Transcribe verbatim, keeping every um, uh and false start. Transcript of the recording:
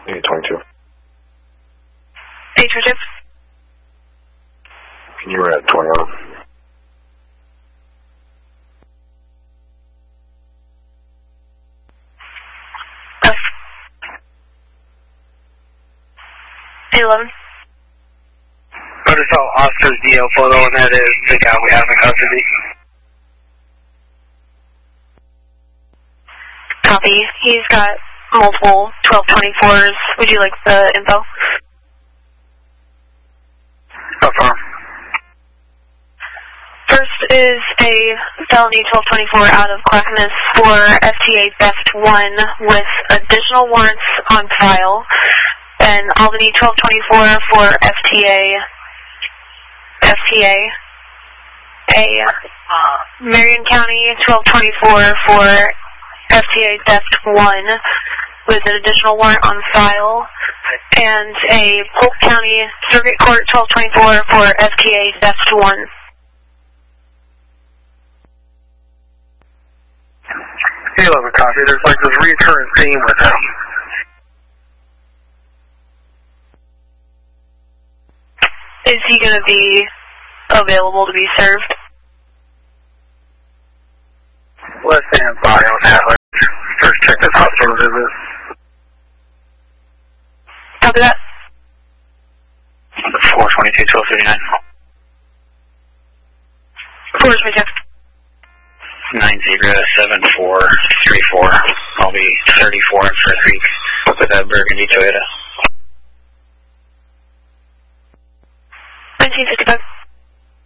eight twenty-two. eight twenty-two. You were at twenty-one. Uh, eight eleven. I just saw Oscar's D L photo, and that is the guy we have in custody. Copy. He's got multiple twelve twenty-fours. Would you like the info? How far? First is a felony twelve twenty-four out of Clackamas for F T A theft one with additional warrants on file. And Albany twelve twenty-four for F T A. F T A. A Marion County twelve twenty-four for F T A theft one with an additional warrant on file. And a Polk County Circuit Court twelve twenty-four for F T A theft one. Hey, love a copy. There's like this recurrent theme with him. Is he going to be available to be served? Let's stand by on that. Let's first check this hospital visit. Copy that. four twenty-two, twelve thirty-nine. four twenty-two. nine zero seven four three four. I'll be thirty-four in first week with that Burgundy Toyota. nineteen fifty-five.